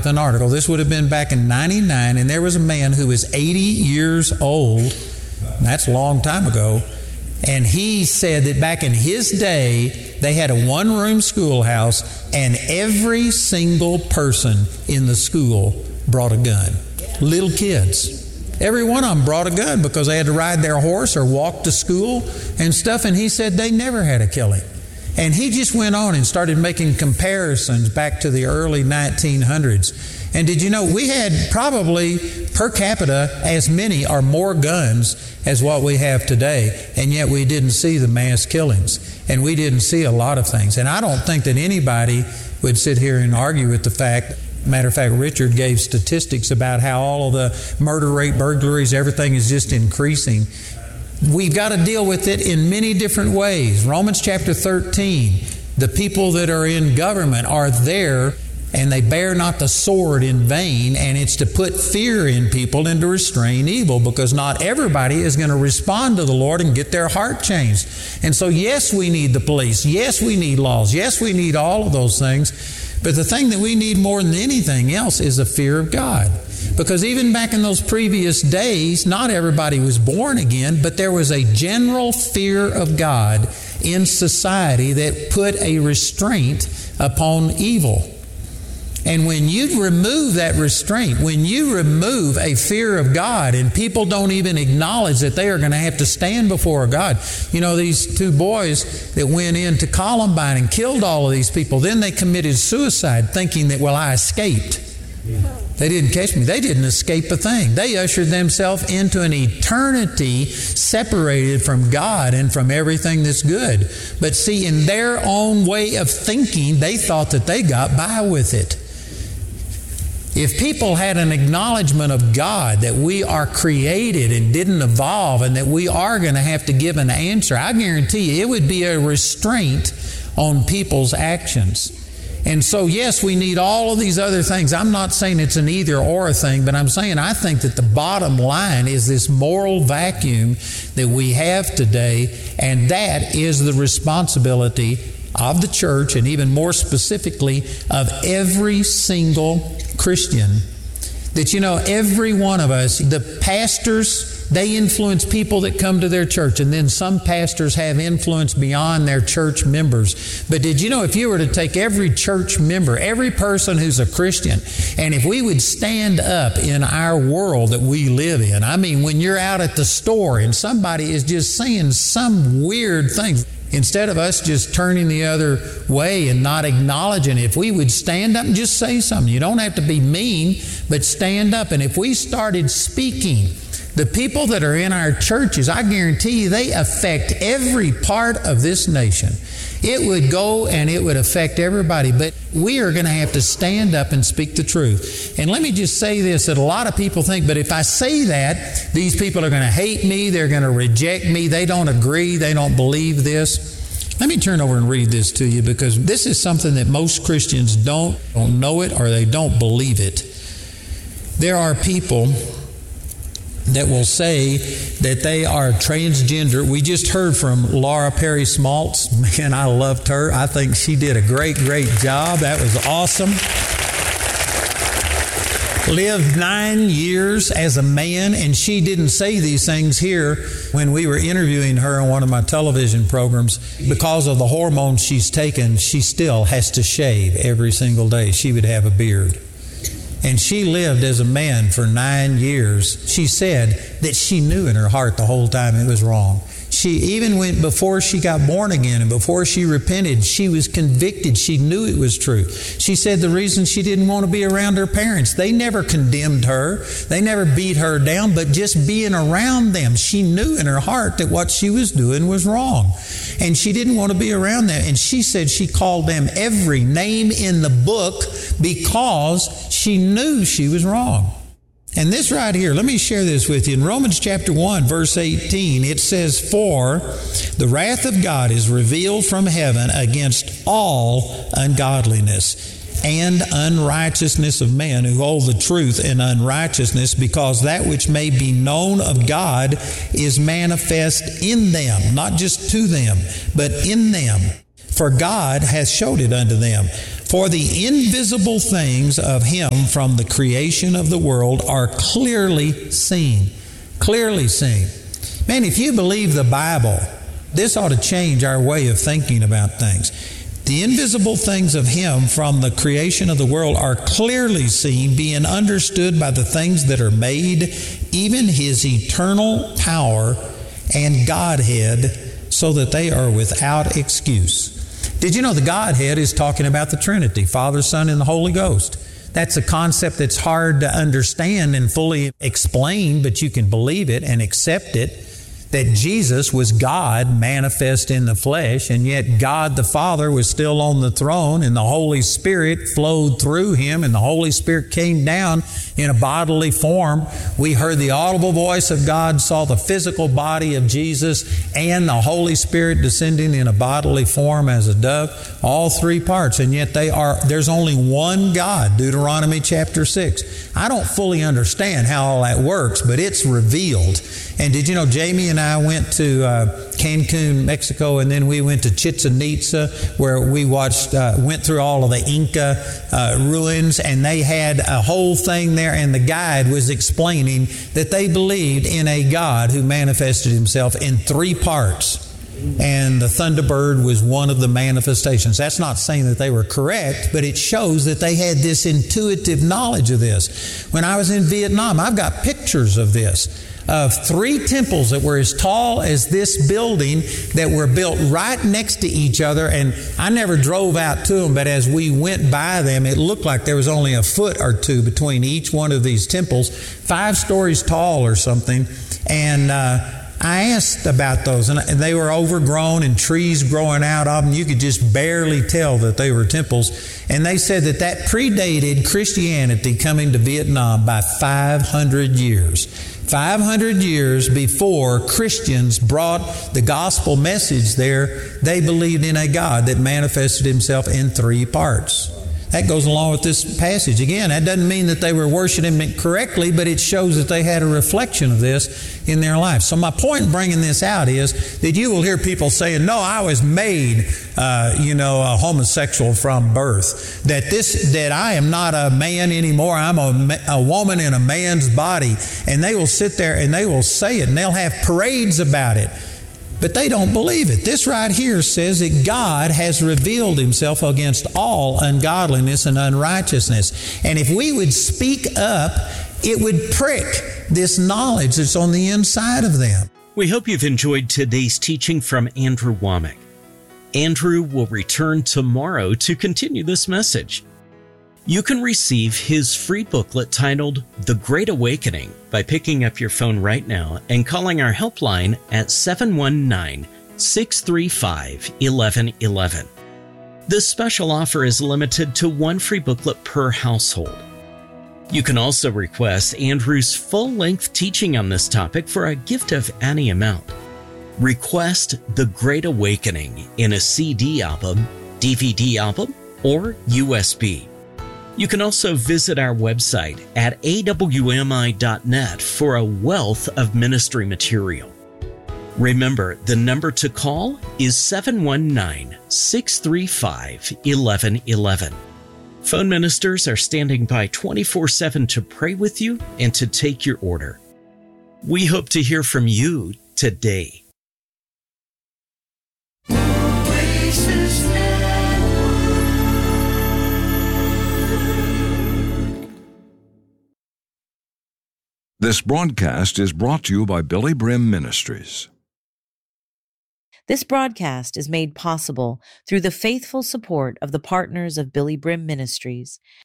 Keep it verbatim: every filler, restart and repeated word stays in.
with an article. This would have been back in ninety-nine, and there was a man who was eighty years old. That's a long time ago. And he said that back in his day, they had a one-room schoolhouse, and every single person in the school brought a gun. Little kids. Every one of them brought a gun because they had to ride their horse or walk to school and stuff. And he said they never had a killing. And he just went on and started making comparisons back to the early nineteen hundreds. And did you know we had probably per capita as many or more guns as what we have today, and yet we didn't see the mass killings, and we didn't see a lot of things. And I don't think that anybody would sit here and argue with the fact. Matter of fact, Richard gave statistics about how all of the murder rate, burglaries, everything is just increasing. We've got to deal with it in many different ways. Romans chapter thirteen, the people that are in government are there and they bear not the sword in vain, and it's to put fear in people and to restrain evil, because not everybody is going to respond to the Lord and get their heart changed. And so yes, we need the police. Yes, we need laws. Yes, we need all of those things. But the thing that we need more than anything else is a fear of God. Because even back in those previous days, not everybody was born again, but there was a general fear of God in society that put a restraint upon evil. And when you remove that restraint, when you remove a fear of God, and people don't even acknowledge that they are going to have to stand before God. You know, these two boys that went into Columbine and killed all of these people, then they committed suicide thinking that, well, I escaped. They didn't catch me. They didn't escape a thing. They ushered themselves into an eternity separated from God and from everything that's good. But see, in their own way of thinking, they thought that they got by with it. If people had an acknowledgement of God, that we are created and didn't evolve, and that we are going to have to give an answer, I guarantee you it would be a restraint on people's actions. And so, yes, we need all of these other things. I'm not saying it's an either or thing, but I'm saying I think that the bottom line is this moral vacuum that we have today, and that is the responsibility of the church, and even more specifically of every single Christian. That, you know, every one of us, the pastors, they influence people that come to their church, and then some pastors have influence beyond their church members. But did you know, if you were to take every church member, every person who's a Christian, and if we would stand up in our world that we live in, I mean, when you're out at the store and somebody is just saying some weird things, instead of us just turning the other way and not acknowledging it, if we would stand up and just say something. You don't have to be mean, but stand up. And if we started speaking, the people that are in our churches, I guarantee you, they affect every part of this nation. It would go and it would affect everybody. But we are going to have to stand up and speak the truth. And let me just say this, that a lot of people think, but if I say that, these people are going to hate me, they're going to reject me, they don't agree, they don't believe this. Let me turn over and read this to you, because this is something that most Christians don't, don't know it, or they don't believe it. There are people that will say that they are transgender. We just heard from Laura Perry Smaltz. Man, I loved her. I think she did a great, great job. That was awesome. Lived nine years as a man, and she didn't say these things here when we were interviewing her on one of my television programs. Because of the hormones she's taken, she still has to shave every single day. She would have a beard. And she lived as a man for nine years. She said that she knew in her heart the whole time it was wrong. She even went before she got born again and before she repented, she was convicted. She knew it was true. She said the reason she didn't want to be around her parents, they never condemned her. They never beat her down, but just being around them, she knew in her heart that what she was doing was wrong. And she didn't want to be around them. And she said she called them every name in the book because she knew she was wrong. And this right here, let me share this with you. In Romans chapter one, verse eighteen, it says, "For the wrath of God is revealed from heaven against all ungodliness and unrighteousness of men who hold the truth in unrighteousness, because that which may be known of God is manifest in them," not just to them, but in them. "For God hath showed it unto them. For the invisible things of Him from the creation of the world are clearly seen. Clearly seen. Man, if you believe the Bible, this ought to change our way of thinking about things. The invisible things of Him from the creation of the world are clearly seen, being understood by the things that are made, even His eternal power and Godhead, so that they are without excuse. Did you know the Godhead is talking about the Trinity, Father, Son, and the Holy Ghost? That's a concept that's hard to understand and fully explain, but you can believe it and accept it, that Jesus was God manifest in the flesh, and yet God the Father was still on the throne, and the Holy Spirit flowed through Him, and the Holy Spirit came down in a bodily form. We heard the audible voice of God, saw the physical body of Jesus, and the Holy Spirit descending in a bodily form as a dove, all three parts, and yet they are, there's only one God, Deuteronomy chapter six. I don't fully understand how all that works, but it's revealed. And did you know Jamie and I went to uh, Cancun, Mexico, and then we went to Chichen Itza, where we watched, uh, went through all of the Inca uh, ruins, and they had a whole thing there, and the guide was explaining that they believed in a God who manifested Himself in three parts. And the Thunderbird was one of the manifestations. That's not saying that they were correct, but it shows that they had this intuitive knowledge of this. When I was in Vietnam, I've got pictures of this, of three temples that were as tall as this building that were built right next to each other. And I never drove out to them, but as we went by them, it looked like there was only a foot or two between each one of these temples, five stories tall or something. And uh, I asked about those, and they were overgrown and trees growing out of them. You could just barely tell that they were temples. And they said that that predated Christianity coming to Vietnam by five hundred years. five hundred years before Christians brought the gospel message there, they believed in a God that manifested Himself in three parts. That goes along with this passage. Again, that doesn't mean that they were worshiping Him correctly, but it shows that they had a reflection of this in their life. So my point in bringing this out is that you will hear people saying, no, I was made, uh, you know, a homosexual from birth. That this, that I am not a man anymore. I'm a, a woman in a man's body. And they will sit there and they will say it, and they'll have parades about it. But they don't believe it. This right here says that God has revealed Himself against all ungodliness and unrighteousness. And if we would speak up, it would prick this knowledge that's on the inside of them. We hope you've enjoyed today's teaching from Andrew Wommack. Andrew will return tomorrow to continue this message. You can receive his free booklet titled The Great Awakening by picking up your phone right now and calling our helpline at seven one nine, six three five, one one one one. This special offer is limited to one free booklet per household. You can also request Andrew's full-length teaching on this topic for a gift of any amount. Request The Great Awakening in a C D album, D V D album, or U S B. You can also visit our website at A W M I dot net for a wealth of ministry material. Remember, the number to call is seven one nine, six three five, one one one one. Phone ministers are standing by twenty-four seven to pray with you and to take your order. We hope to hear from you today. This broadcast is brought to you by Billy Brim Ministries. This broadcast is made possible through the faithful support of the partners of Billy Brim Ministries